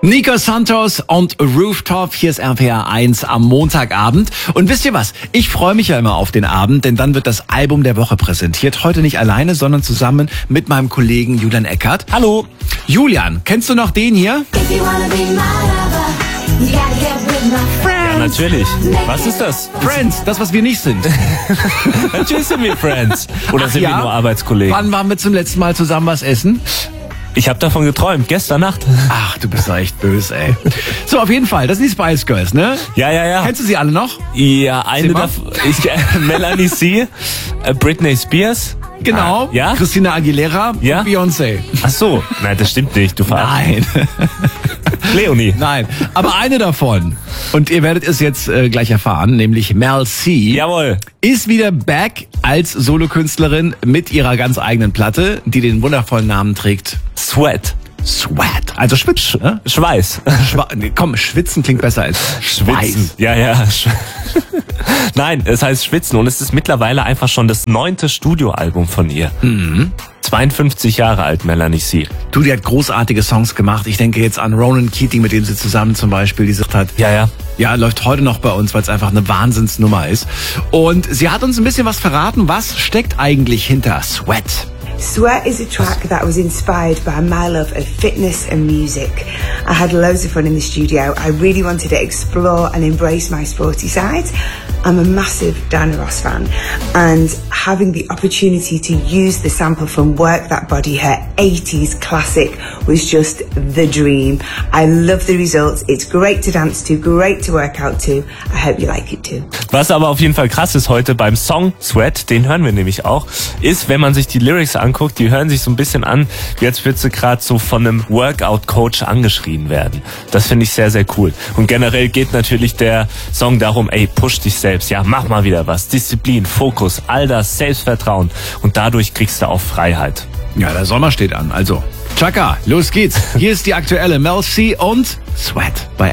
Nico Santos und Rooftop, hier ist RPR 1 am Montagabend. Und wisst ihr was? Ich freue mich ja immer auf den Abend, denn dann wird das Album der Woche präsentiert. Heute nicht alleine, sondern zusammen mit meinem Kollegen Julian Eckert. Hallo. Julian, kennst du noch den hier? Ja, natürlich. Was ist das? Friends, das, was wir nicht sind. Natürlich sind wir Friends. Oder sind wir nur Arbeitskollegen? Wann waren wir zum letzten Mal zusammen was essen? Ich habe davon geträumt, gestern Nacht. Ach, du bist doch echt böse, ey. So, auf jeden Fall, das sind die Spice Girls, ne? Ja. Kennst du sie alle noch? Ja, eine davon. Melanie C., Britney Spears. Genau. Ja? Christina Aguilera Ja? und Beyoncé. Ach so. Nein, das stimmt nicht. Du verarschst. Nein. Leonie. Nein, aber eine davon, und ihr werdet es jetzt gleich erfahren, nämlich Mel C. Jawohl. Ist wieder back als Solokünstlerin mit ihrer ganz eigenen Platte, die den wundervollen Namen trägt Sweat. Sweat. Also Schwitz, ne? Schweiß. Nee, komm, schwitzen klingt besser als Schwitzen. Ja. Nein, es heißt Schwitzen und es ist mittlerweile einfach schon das 9. Studioalbum von ihr. 52 Jahre alt, Melanie C. Du, die hat großartige Songs gemacht. Ich denke jetzt an Ronan Keating, mit dem sie zusammen zum Beispiel die Sucht hat. Ja. Ja, läuft heute noch bei uns, weil es einfach eine Wahnsinnsnummer ist. Und sie hat uns ein bisschen was verraten. Was steckt eigentlich hinter Sweat? Sweat is a track that was inspired by my love of fitness and music. I had loads of fun in the studio. I really wanted to explore and embrace my sporty side. I'm a massive Diana Ross fan, and having the opportunity to use the sample from Work That Body, her 80s classic, was just the dream. I love the results. It's great to dance to, great to work out to. I hope you like it too. Was aber auf jeden Fall krass ist heute beim Song Sweat, den hören wir nämlich auch, ist, wenn man sich die Lyrics anguckt, die hören sich so ein bisschen an, wie als würde sie gerade so von einem Workout-Coach angeschrien werden. Das finde ich sehr, sehr cool. Und generell geht natürlich der Song darum, ey, push dich selbst. Ja, mach mal wieder was. Disziplin, Fokus, all das, Selbstvertrauen. Und dadurch kriegst du auch Freiheit. Ja, der Sommer steht an. Also, Chaka, los geht's. Hier ist die aktuelle Mel C und Sweat bei